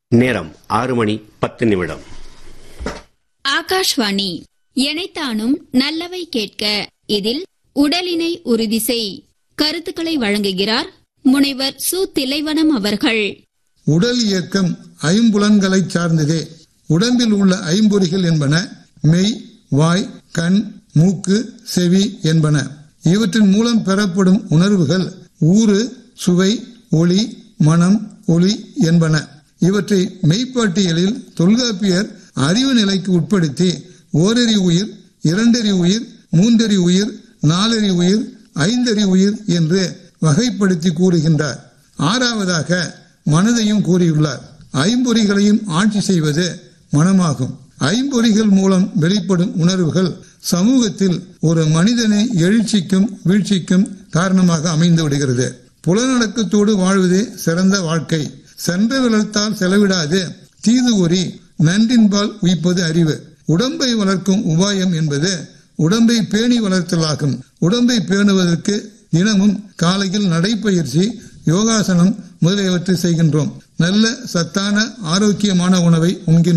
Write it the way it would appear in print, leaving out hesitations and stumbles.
நேரம் 6:10. ஆகாஷ்வாணி. எனைத்தானும் நல்லவை கேட்க. இதில் உடலினை உறுதி செய். கருத்துக்களை வழங்குகிறார் முனைவர் சு. திலைவனம் அவர்கள். உடல் இயக்கம் ஐம்புலன்களை சார்ந்ததே. உடம்பில் உள்ள ஐம்பொறிகள் என்பன மெய், வாய், கண், மூக்கு, செவி என்பன. இவற்றின் மூலம் பெறப்படும் உணர்வுகள் ஊறு, சுவை, ஒளி, மனம், ஒளி என்பன. இவற்றை மெய்ப்பாட்டியலில் தொல்காப்பியர் அறிவு நிலைக்கு உட்படுத்தி ஓரறி உயிர், இரண்டறி உயிர், மூன்றறி உயிர், நாலறி உயிர், ஐந்தறி உயிர் என்று வகைப்படுத்தி கூறுகின்றார். ஆறாவதாக மனதையும் கூறியுள்ளார். ஐம்பொறிகளையும் ஆட்சி செய்வது மனமாகும். ஐம்பொறிகள் மூலம் வெளிப்படும் உணர்வுகள் சமூகத்தில் ஒரு மனிதனை எழுச்சிக்கும் வீழ்ச்சிக்கும் காரணமாக அமைந்து விடுகிறது. புலனடக்கத்தோடு வாழ்வதே சிறந்த வாழ்க்கை. சென்ற விளத்தால் செலவிடாது தீது கூறி நன்றின்பால் உயிப்பது அறிவு. உடம்பை வளர்க்கும் உபாயம் என்பது உடம்பை பேணி வளர்த்தலாகும். உடம்பை பேணுவதற்கு தினமும் காலையில் நடைப்பயிற்சி, யோகாசனம் முதலியவற்றை செய்கின்றோம். நல்ல சத்தான ஆரோக்கியமான உணவை உண்கின்றோம்.